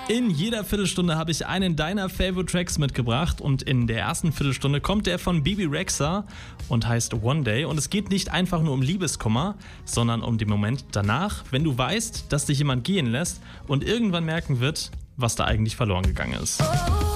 In jeder Viertelstunde habe ich einen deiner Favorite Tracks mitgebracht und in der ersten Viertelstunde kommt der von Bebe Rexha und heißt One Day und es geht nicht einfach nur um Liebeskummer, sondern um den Moment danach, wenn du weißt, dass dich jemand gehen lässt und irgendwann merken wird, was da eigentlich verloren gegangen ist.